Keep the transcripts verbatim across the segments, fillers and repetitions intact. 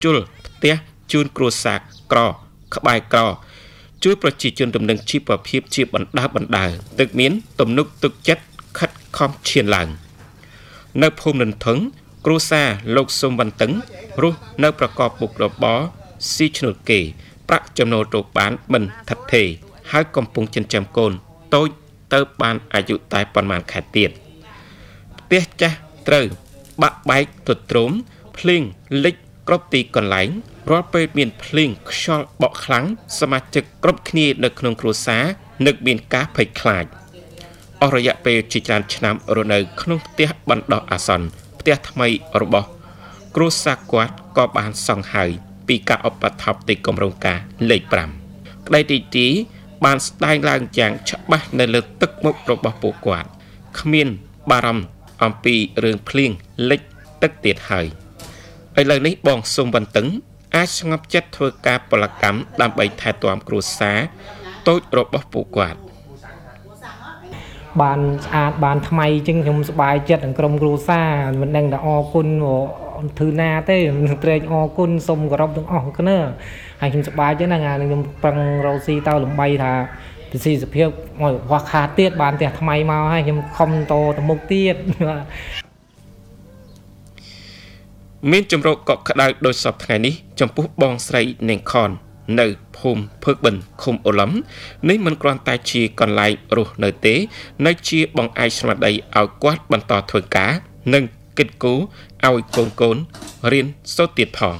ជុលផ្ទះជូនគ្រួសារក្រក្បែរក្រជួយប្រជាជនដំណឹងជីវភាពជាបណ្ដើបណ្ដើទឹកមានទំនុកទឹកចិត្តខិតខំឈានឡើងនៅភូមិនន្ធឹងគ្រួសារលោកសុំវន្ទឹងរស់នៅប្រកបមុខរបរស៊ីឈ្នួលគេប្រាក់ចំណូលរកបានមិនថិតថេរហើយកំពុងចិញ្ចឹមកូនតូចទៅបានអាយុតែប៉ុន្មានខែទៀតផ្ទះចាស់ត្រូវបាក់បែកទទ្រោមភ្លៀងលិចគ្រប់ទីកន្លែងរាល់ពេលមានភ្លៀងខ្យល់បក់ខ្លាំងសមាជិកគ្រប់គ្នានៅក្នុងគ្រួសារនឹកមានការភ័យខ្លាចអស់រយៈពេលជាច្រើនឆ្នាំរស់នៅក្នុងផ្ទះបណ្ដោះអាសន្នផ្ទះថ្មីរបស់គ្រួសារគាត់ក៏បានសង់ហើយពីការឧបត្ថម្ភទីគម្រោងការលេខប្រាំក្តីទីទីបានស្ដែងឡើងយ៉ាងច្បាស់នៅលើទឹកមុខរបស់ពួកគាត់គ្មានបារម្ភអំពីរឿងភ្លៀងលិចទឹកទៀតហើយឥឡូវនេះបងសុំវន្ទឹងអាចស្ងប់ចិត្តធ្វើការពលកម្មដើម្បីថែទាំគ្រួសារតូចរបស់ពួកគាត់បានស្អាតបានថ្មីចឹងខ្ញុំសប្បាយចិត្តនឹងក្រុមគ្រួសារមិនដឹងតែអរគុណធ្វើណាទេត្រេកអរគុណសូមគោរពទាំងអស់គ្នាហើយខ្ញុំសប្បាយចឹងណាខ្ញុំប្រឹងរកស៊ីទៅលំបីថាពិសេសភាពមកវ៉ាស់ខាទៀតបានផ្ទះថ្មីមកហើយខ្ញុំខំតទៅមុខទៀតមានចម្រោកកក់ក្ដៅដោយសពថ្ងៃនេះចំពោះបងស្រីនាងខននៅភូមិភើកបិនឃុំអូឡឹមនេះមិនគ្រាន់តែជាកន្លែងរស់នៅទេនៅជាបងឯកស្មារតីឲ្យគាត់បន្តធ្វើការនិងគិតគូរឲ្យកូនកូនរៀនសូត្រទៀតផង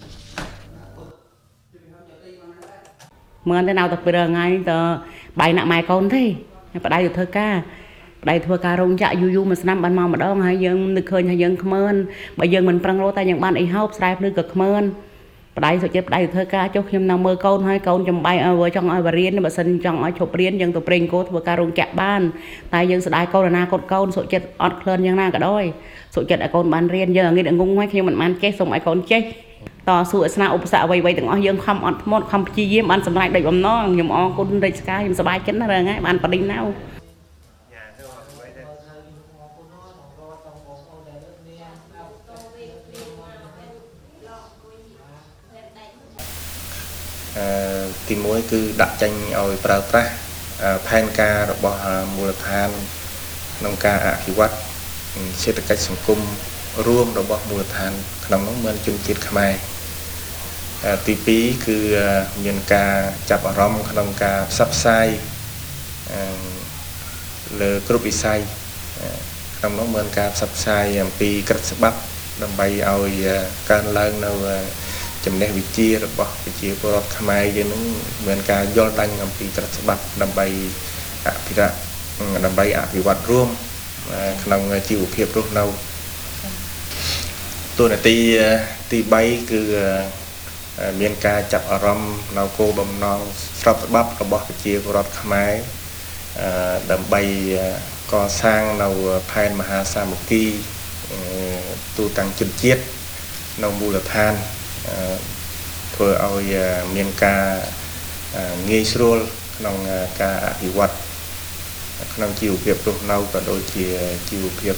មើលទៅនៅតែពីរថ្ងៃទៅបាយណាក់ម៉ែកូនទេប្តីទៅធ្វើការបដៃធ្វើការរោងចក្រយូរយូរមួយឆ្នាំបានមកម្ដងហើយយើងនឹកឃើញថាយើងខ្មើនបើយើងមិនប្រឹងរកតែយើងបានអីហូបស្រែភ្លឺក៏ខ្មើនប្តីសុខចិត្តប្តីទៅធ្វើការចុះខ្ញុំនៅមើលកូនហើយកូនចំបាយឲ្យចង់ឲ្យបរៀនបើសិនចង់ឲ្យឈប់រៀនយើងទៅប្រេងគោធ្វើការរោងចក្របានតែយើងស្ដាយកូនអនាគតកូនសុខចិត្តអត់ឃ្លានយ៉ាងណាក៏ដោយសុខចិត្តឲ្យកូនបានរៀនយើងងឹតងងហើយខ្ញុំមិនបានចេះសូមឲ្យកូនចេះតស៊ូស្នាឧបសគ្គអ្វីៗទាំងអស់យើងខំអត់ធ្មត់ខំព្យាយាមបានសម្រេចដូចបំណងខ្ញុំអរគុណរាជការខ្ញុំសប្បាយចិត្តណាស់រឿងហ្នឹងបានបដិញ្ញាអឺទីមួយគឺដាក់ចេញឲ្យប្រើប្រាស់ផែនការរបស់មូលដ្ឋានក្នុងការអភិវឌ្ឍសេដ្ឋកិច្ចសង្គមរួមរបស់មូលដ្ឋានក្នុងនោះមានជនជាតិខ្មែរទីពីរគឺមានការចាប់អារម្មណ៍ក្នុងការផ្សព្វផ្សាយលើគ្រប់វិស័យក្នុងនោះមានការផ្សព្វផ្សាយអំពីក្រឹត្យច្បាប់ដើម្បីឲ្យកើនឡើងនៅចំណេះវិជ្ជារបស់ប្រជាពលរដ្ឋខ្មែរយើងនឹងមានការយល់ដឹងអំពីក្រឹត្យច្បាប់ដើម្បីអភិរក្សដើម្បីអភិវឌ្ឍរួមក្នុងជីវភាពរស់នៅតួនាទីទីបីគឺមានការចាប់អារម្មណ៍នៅគោលបំណងស្របច្បាប់របស់ប្រជាពលរដ្ឋខ្មែរដើម្បីកសាងនៅផែនមហាសាមគ្គីទូទាំងជនជាតិនៅមូលដ្ឋានធ្វើឲ្យមានការងាយស្រួលក្នុងការអភិវឌ្ឍក្នុងជីវភាពរស់នៅក៏ដូចជាជីវភាព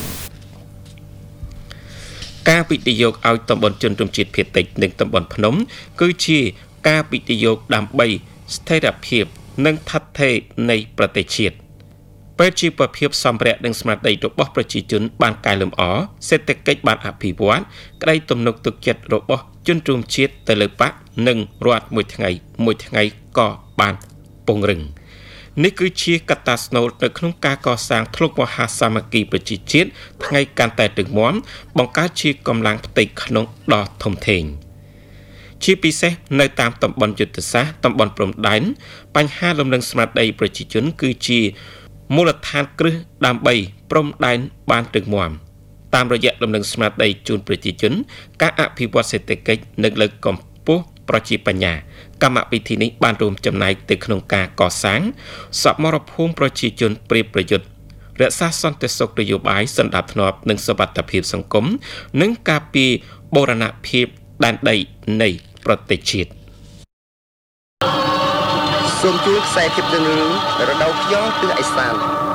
ការវិនិយោគឲ្យតំបន់ជនរួមជាតិភាគតិចនិងតំបន់ភ្នំគឺជាការវិនិយោគដើម្បីស្ថិរភាពនិងថិតថេរនៃប្រទេសជាតិពេលជីវភាពសម្ភារៈនិងស្មារតីរបស់ប្រជាជនបានកែលម្អសេដ្ឋកិច្ចបានអភិវឌ្ឍក្តីទំនុកទុកចិត្តរបស់ជនរួមជាតិទៅលើបកនិងរដ្ឋមួយថ្ងៃមួយថ្ងៃក៏បានពង្រឹងនេះគឺជាកត្តាស្នូលនៅក្នុងការកសាងធ្លុកមហាសាមគ្គីប្រជាជាតិថ្ងៃកាន់តែរឹងមាំបង្កើតជាកម្លាំងផ្ទៃក្នុងដ៏ធំធេងជាពិសេសនៅតាមតំបន់យុទ្ធសាស្ត្រតំបន់ព្រំដែនបញ្ហាលំនឹងស្មារតីប្រជាជនគឺជាមូលដ្ឋានគ្រឹះដើម្បីព្រំដែនបានរឹងមាំតាមរយៈលំនឹងស្មារតីជូនប្រជាជនការអភិវឌ្ឍសេដ្ឋកិច្ចនិងលើកកម្ពស់ប្រជាបញ្ញាកម្មវិធីនេះបានរួមចំណែកទៅក្នុងការកសាងសមរភូមិប្រជាជនប្រៀបប្រយុទ្ធរក្សាសន្តិសុខនយោបាយសណ្ដាប់ធ្នាប់និងសុវត្ថិភាពសង្គមនិងការពារបូរណភាពដែនដីនៃប្រទេសជាតិសូមជួយខ្សែភាពរឿងរដូវខ្យល់ទិសឦសាន